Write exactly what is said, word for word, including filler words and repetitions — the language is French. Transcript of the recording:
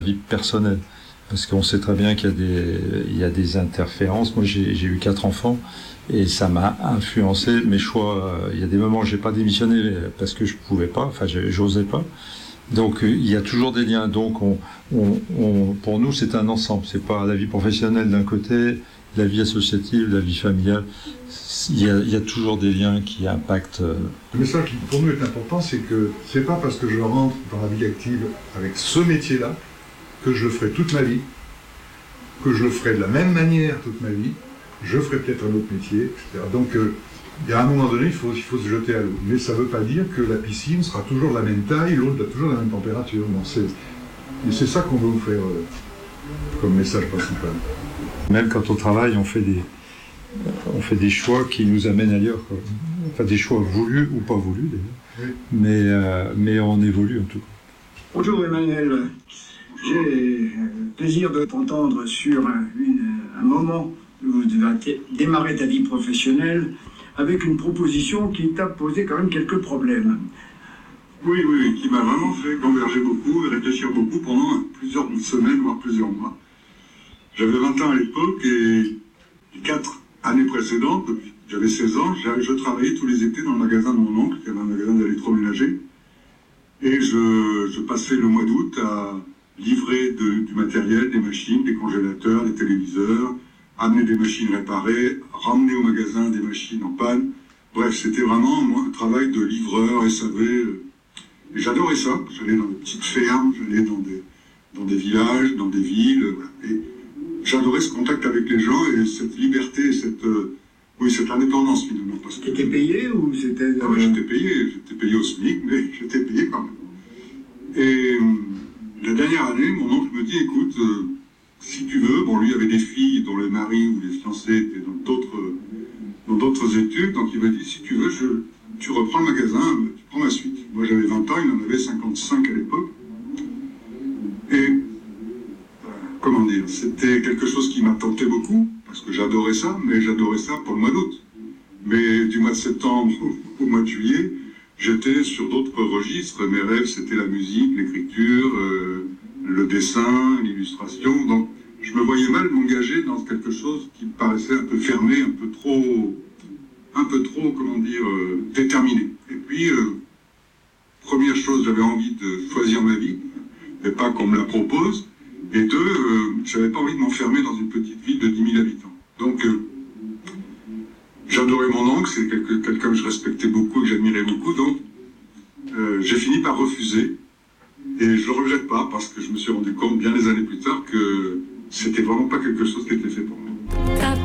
Vie personnelle, parce qu'on sait très bien qu'il y a des, il y a des interférences. Moi, j'ai, j'ai eu quatre enfants et ça m'a influencé mes choix. Il y a des moments où j'ai pas démissionné parce que je pouvais pas, enfin, j'osais pas. Donc, il y a toujours des liens. Donc, on, on, on, pour nous, c'est un ensemble. C'est pas la vie professionnelle d'un côté, la vie associative, la vie familiale. Il y a, il y a toujours des liens qui impactent. Le message qui, pour nous, est important, c'est que c'est pas parce que je rentre dans la vie active avec ce métier-là que je le ferai toute ma vie, que je le ferai de la même manière toute ma vie, je ferai peut-être un autre métier, et cetera. Donc, euh, il y a un moment donné, il faut, il faut se jeter à l'eau. Mais ça ne veut pas dire que la piscine sera toujours de la même taille, l'autre toujours de la même température. Non, c'est, et c'est ça qu'on veut vous faire euh, comme message principal. Même quand on travaille, on fait des, on fait des choix qui nous amènent ailleurs, quoi. Enfin, des choix voulus ou pas voulus, d'ailleurs. Oui. Mais, euh, mais on évolue en tout cas. Bonjour Emmanuel. J'ai le plaisir de t'entendre sur une, un moment où tu vas démarrer ta vie professionnelle avec une proposition qui t'a posé quand même quelques problèmes. Oui, oui, qui m'a vraiment fait converger beaucoup et réfléchir beaucoup pendant plusieurs semaines, voire plusieurs mois. J'avais vingt ans à l'époque et les quatre années précédentes, j'avais seize ans, je travaillais tous les étés dans le magasin de mon oncle, qui avait un magasin d'électroménager. Et je, je passais le mois d'août à livrer de, du matériel, des machines, des congélateurs, des téléviseurs, amener des machines réparées, ramener au magasin des machines en panne. Bref, c'était vraiment moi, un travail de livreur, S A V. Et j'adorais ça. J'allais dans des petites fermes, j'allais dans des, dans des villages, dans des villes. Voilà. Et j'adorais ce contact avec les gens et cette liberté, cette, euh, oui, cette indépendance finalement. Parce que t'étais payé ou c'était... Euh... Ah ouais, j'étais payé, j'étais payé au SMIC, mais j'étais payé quand même. Et la dernière année, mon oncle me dit, écoute, euh, si tu veux, bon, lui avait des filles dont les maris ou les fiancés étaient dans d'autres, dans d'autres études, donc il m'a dit, si tu veux, je, tu reprends le magasin, tu prends ma suite. Moi j'avais vingt ans, il en avait cinquante-cinq à l'époque. Et, euh, comment dire, c'était quelque chose qui m'a tenté beaucoup, parce que j'adorais ça, mais j'adorais ça pour le mois d'août. Mais du mois de septembre au, au mois de juillet, j'étais sur d'autres registres. Mes rêves, c'était la musique, l'écriture, euh, le dessin, l'illustration. Donc, je me voyais mal m'engager dans quelque chose qui me paraissait un peu fermé, un peu trop, un peu trop, comment dire, euh, déterminé. Et puis, euh, première chose, j'avais envie de choisir ma vie, mais pas qu'on me la propose. Et deux, euh, j'avais pas envie de m'enfermer dans une petite ville de dix mille habitants. Donc, euh, j'adorais mon oncle, c'est quelqu'un que je respectais beaucoup, que j'admirais beaucoup, donc euh, j'ai fini par refuser. Et je ne regrette pas, parce que je me suis rendu compte bien des années plus tard que c'était vraiment pas quelque chose qui était fait pour moi.